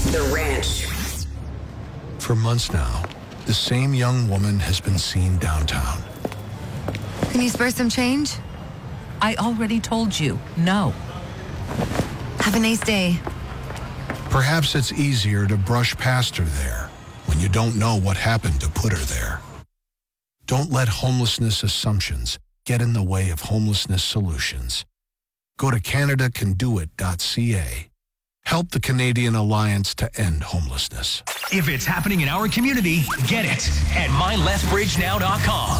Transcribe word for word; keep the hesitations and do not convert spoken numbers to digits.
The Ranch. For months now, the same young woman has been seen downtown. Can you spare some change? I already told you, no. Have a nice day. Perhaps it's easier to brush past her there when you don't know what happened to put her there. Don't let homelessness assumptions get in the way of homelessness solutions. Go to Canada Can Do It dot C A. Help the Canadian Alliance to End Homelessness. If it's happening in our community, get it at my lethbridge now dot com.